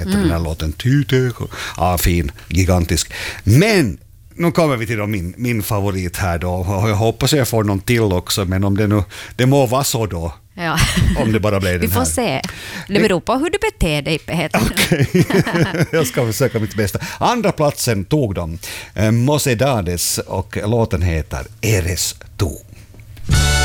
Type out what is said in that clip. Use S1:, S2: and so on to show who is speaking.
S1: heter den här låten. Ja, fin, gigantisk. Men nu kommer vi till då min favorit här då, och jag hoppas jag får någon till också, men om det må vara så då.
S2: Ja.
S1: Om det bara blev den
S2: Vi får
S1: här.
S2: se. Det beror på hur du beter dig, Peter.
S1: Okej. Jag ska försöka mitt bästa. Andra platsen tog de Mocedades och låten heter Eres tú.